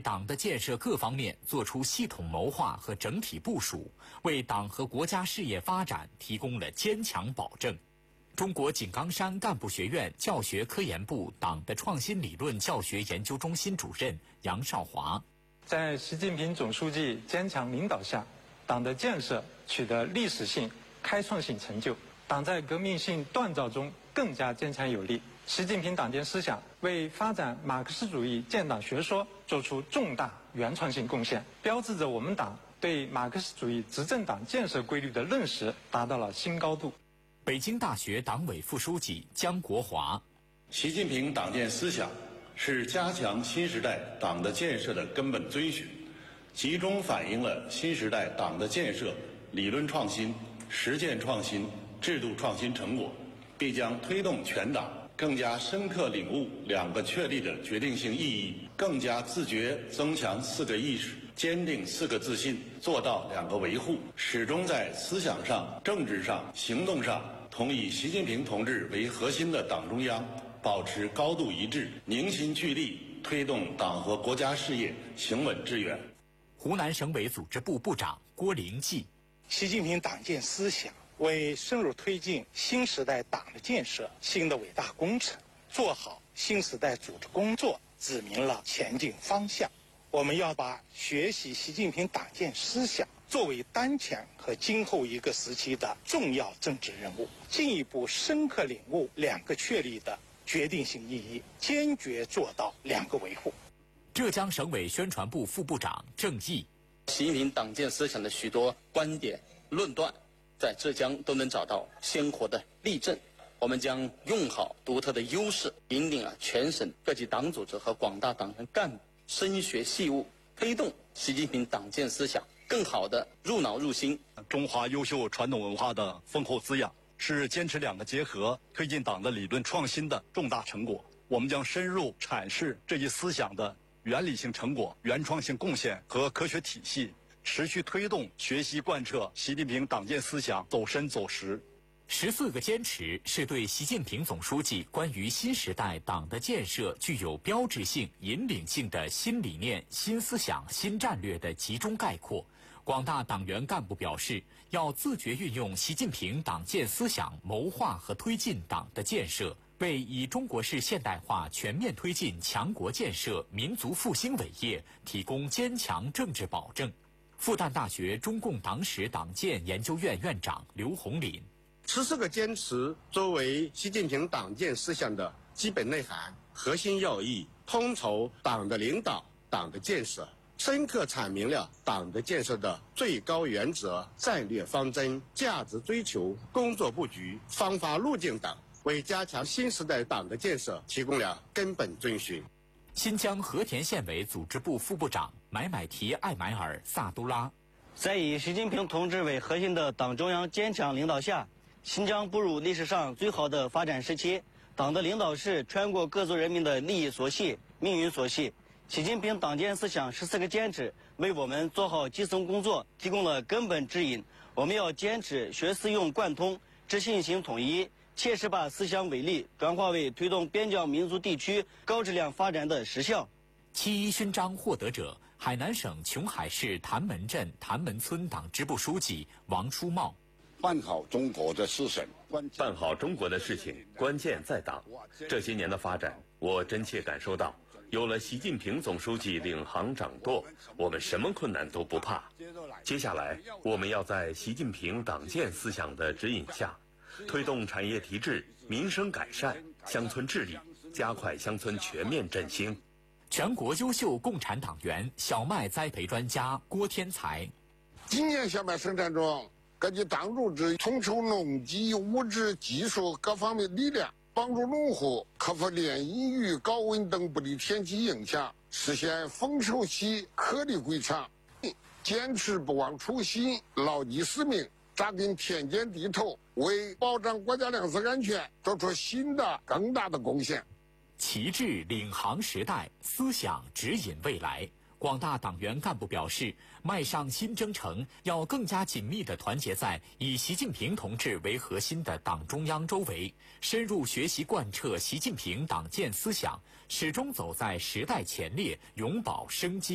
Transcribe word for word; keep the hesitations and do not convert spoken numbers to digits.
党的建设各方面作出系统谋划和整体部署，为党和国家事业发展提供了坚强保证。中国井冈山干部学院教学科研部党的创新理论教学研究中心主任杨少华， 在习近平总书记坚强领导下，党的建设取得历史性、开创性成就，党在革命性锻造中更加坚强有力。习近平党建思想为发展马克思主义建党学说做出重大原创性贡献，标志着我们党对马克思主义执政党建设规律的认识达到了新高度。 北京大学党委副书记姜国华， 习近平党建思想是加强新时代党的建设的根本遵循，集中反映了新时代党的建设理论创新、实践创新、制度创新成果，必将推动全党更加深刻领悟两个确立的决定性意义，更加自觉增强四个意识，坚定四个自信，做到两个维护，始终在思想上、政治上、行动上同以习近平同志为核心的党中央保持高度一致，凝心聚力，推动党和国家事业行稳致远。 湖南省委组织部部长郭灵济， 习近平党建思想为深入推进新时代党的建设新的伟大工程，做好新时代组织工作指明了前进方向。我们要把学习习近平党建思想作为当前和今后一个时期的重要政治任务，进一步深刻领悟两个确立的决定性意义，坚决做到两个维护。 浙江省委宣传部副部长郑毅， 习近平党建思想的许多观点论断在浙江都能找到鲜活的例证，我们将用好独特的优势，引领啊全省各级党组织和广大党员干部深学细悟，推动习近平党建思想更好的入脑入心。 中华优秀传统文化的丰厚滋养，是坚持两个结合，推进党的理论创新的重大成果。我们将深入阐释这一思想的原理性成果、原创性贡献和科学体系，持续推动学习贯彻习近平党建思想走深走实。 十四个坚持是对习近平总书记关于新时代党的建设具有标志性、引领性的新理念、新思想、新战略的集中概括。广大党员干部表示，要自觉运用习近平党建思想，谋划和推进党的建设，为以中国式现代化全面推进强国建设、民族复兴伟业提供坚强政治保证。复旦大学中共党史党建研究院院长刘洪林， 十四个坚持作为习近平党建思想的基本内涵、核心要义，统筹党的领导、党的建设，深刻阐明了党的建设的最高原则、战略方针、价值追求、工作布局、方法路径等，为加强新时代党的建设提供了根本遵循。 新疆和田县委组织部副部长买买提艾买尔萨都拉， 在以习近平同志为核心的党中央坚强领导下，新疆步入历史上最好的发展时期。党的领导是全国各族人民的利益所系、命运所系。习近平党建思想十四个坚持为我们做好基层工作提供了根本指引。我们要坚持学思用贯通、知信行统一，切实把思想伟力转化为推动边疆民族地区高质量发展的实效。 七一勋章获得者，海南省琼海市谭门镇谭门村党支部书记王书茂。 办好中国的事情， 办好中国的事情，关键在党。这些年的发展，我真切感受到，有了习近平总书记领航掌舵，我们什么困难都不怕。接下来，我们要在习近平党建思想的指引下，推动产业提质、民生改善、乡村治理，加快乡村全面振兴。 全国优秀共产党员、小麦栽培专家郭天才， 今年小麦生产中，各级党组织统筹农机、物质、技术各方面力量，帮助农户克服连阴雨、高温等不利天气影响，实现丰收期颗粒归场。坚持不忘初心，牢记使命，扎根田间地头，为保障国家粮食安全做出新的更大的贡献。 旗帜领航时代，思想指引未来。广大党员干部表示，迈上新征程，要更加紧密地团结在以习近平同志为核心的党中央周围，深入学习贯彻习近平党建思想，始终走在时代前列，永葆生机。